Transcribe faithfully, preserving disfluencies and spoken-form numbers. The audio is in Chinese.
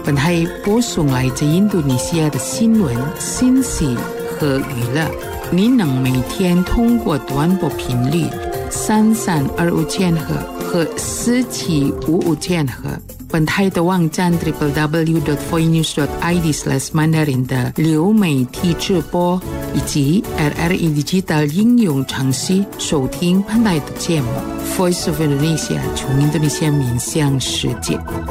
本台播送来自印度尼西亚的新闻、信息和娱乐。您能每天通过短波频率三三二五千赫和四七五五千赫，本台的网站 double-u double-u double-u dot voice news dot i d slash mandarin 的流媒体直播，以及 R R E Digital 应用程序收听本台的节目。Voice of Indonesia 从印度尼西亚面向世界。